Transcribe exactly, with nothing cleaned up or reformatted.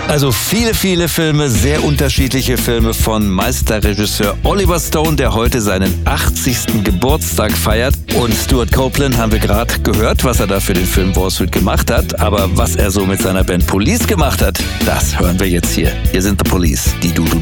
Also viele, viele Filme, sehr unterschiedliche Filme von Meisterregisseur Oliver Stone, der heute seinen achtzigsten Geburtstag feiert. Und Stuart Copeland haben wir gerade gehört, was er da für den Film Wall Street gemacht hat. Aber was er so mit seiner Band Police gemacht hat, das hören wir jetzt hier. Hier sind The Police, die Du Du